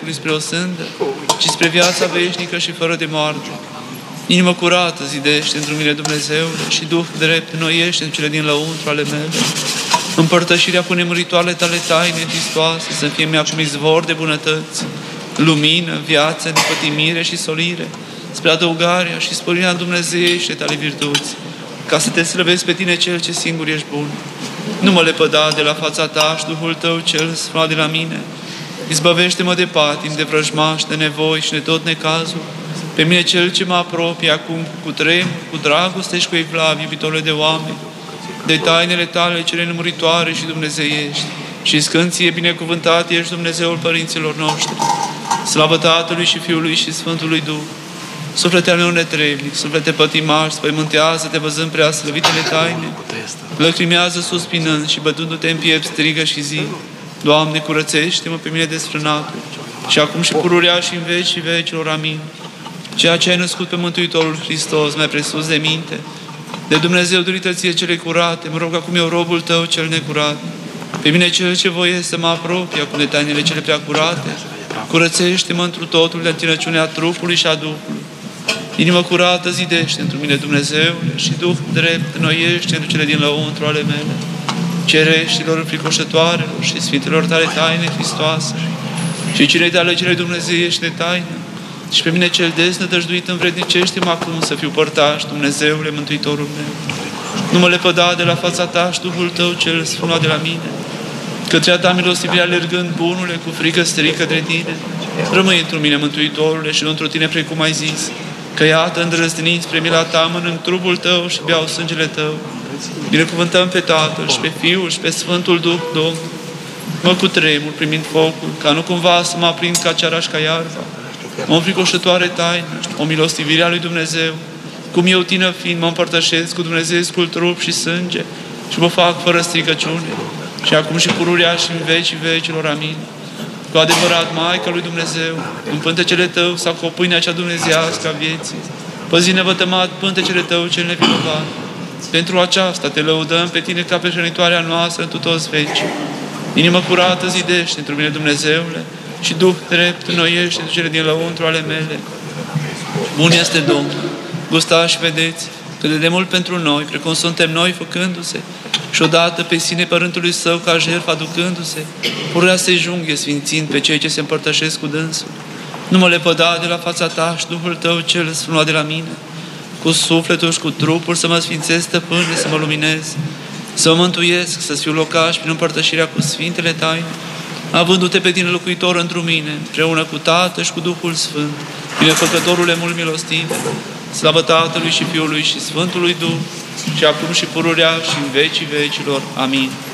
întunericului spre o sândă, ci spre viața veșnică și fără de moarte. Inimă curată zidește într-un mine, Dumnezeule, și Duh drept înnoiește în cele din lăuntru ale mele. Împărtășirea cu nemuritoarele tale taine, Hristoase, să fie mie acum izvor de bunătăți, lumină, viață, nepătimire și solire, spre adăugarea și sporirea dumnezeiește tale virtuți, ca să te slăvesc pe tine cel ce singur ești bun. Nu mă lepăda de la fața ta și Duhul tău cel sfânt de la mine. Izbăvește-mă de patim, de vrăjmași, de nevoi și de tot necazul. Pe mine cel ce mă apropie acum cu tremur, cu dragoste și cu evlavie, iubitorule de oameni, de tainele tale cele nemuritoare și dumnezeiești. Și scânție binecuvântat ești Dumnezeul părinților noștri. Slavă Tatălui și Fiului și Sfântului Duh. Suflete al meu netrebnic, suflete pătimași, spăimântează-te văzând prea slăvitele taine. Lăcrimează suspinând și bătându-te în piept strigă și zi: Doamne, curățește-mă pe mine desfrânatul, și acum și pururea și în vecii vecilor. Amin. Ceea ce ai născut pe Mântuitorul Hristos, mai presus de minte, de Dumnezeu durităție cele curate, mă rog acum eu, robul tău cel necurat, pe mine cel ce voiesc să mă apropie acum de tainele cele prea curate, curățește-mă întru totul de întinăciunea trupului și a Duhului. Inimă curată zidește într mine, Dumnezeule, și Duh drept înnoiește în cele din lăuntru ale mele. Cereștilor înfricoșătoarelor și Sfintelor tale taine, Hristoase, și cine de alegerile dumnezeiești de taină, și pe mine cel deznădăjduit învrednicește-mă acum să fiu părtaș, Dumnezeule, Mântuitorul meu. Nu mă lepăda de la fața ta și Duhul tău cel sfânt de la mine. Către a ta milostivire alergând, bunule, cu frică strică de tine, rămâi într mine, Mântuitorule, și nu într tine precum ai zis, că iată îndrăzniți spre mila ta, mănânc trupul tău și beau sângele tău. Binecuvântăm pe Tatăl și pe Fiul și pe Sfântul Duh, Domnul. Mă cutremur primind focul, ca nu cumva să mă aprind ca cearaș ca iarba. O înfricoșătoare taină, o milostivire a lui Dumnezeu, cum eu, tină fiind, mă împărtășesc cu Dumnezeescul trup și sânge și mă fac fără stricăciune, și acum și pururea și în vecii vecilor. Amin. Cu adevărat, Maica lui Dumnezeu, în pântecele tău sau cu o pâine acea dumnezeiască a vieții, păzi nevătămat pântecele tău cel nevinovat. Pentru aceasta te lăudăm pe tine ca pe hrănitoarea noastră întru toți vecii. Inimă curată zidește într mine, Dumnezeule, și Duh drept înnoiește cele din lăuntru ale mele. Bun este Domnul, gustați și vedeți că de demult pentru noi, precum suntem noi făcându-se, și odată pe sine părântului său ca jertfă aducându-se, pururea să-i junghe sfințind pe cei ce se împărtășesc cu dânsul. Nu mă lepăda de la fața ta și Duhul tău cel sfânt de la mine, cu sufletul și cu trupul să mă sfințesc, stăpâne, să mă luminez, să mă mântuiesc, să fiu locaș prin împărtășirea cu sfintele taine, avându-te pe tine locuitor întru mine, împreună cu Tatăl și cu Duhul Sfânt, binefăcătorule mult milostive, slavă Tatălui și Fiului și Sfântului Duh, și acum și pururea și în vecii vecilor. Amin.